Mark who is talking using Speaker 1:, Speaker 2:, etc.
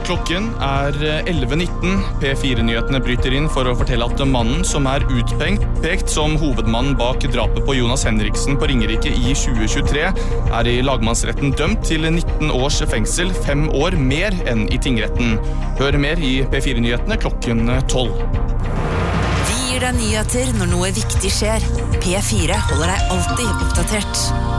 Speaker 1: Klokken 11:19. P4-nyhetene bryter inn for å fortelle at mannen som utpekt som hovedmannen bak drapet på Jonas Henriksen på Ringerike i 2023 i lagmannsretten dømt til 19 års fengsel, 5 år mer enn i tingretten. Hør mer i P4-nyhetene klokken 12.
Speaker 2: Vi gir deg nyheter når noe viktig skjer. P4 holder deg alltid oppdatert.